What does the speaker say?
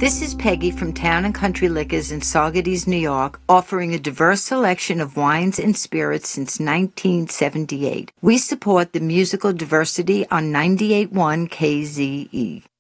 This is Peggy from Town and Country Liquors in Saugerties, New York, offering a diverse selection of wines and spirits since 1978. We support the musical diversity on 98.1 KZE.